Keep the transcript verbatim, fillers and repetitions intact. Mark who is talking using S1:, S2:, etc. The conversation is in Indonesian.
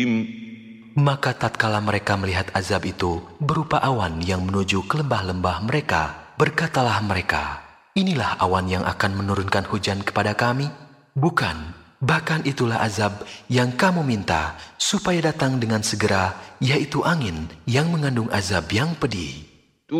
S1: Maka tatkala mereka melihat azab itu berupa awan yang menuju ke lembah-lembah mereka, berkatalah mereka, inilah awan yang akan menurunkan hujan kepada kami? Bukan, bahkan itulah azab yang kamu minta supaya datang dengan segera, yaitu angin yang mengandung azab yang pedih.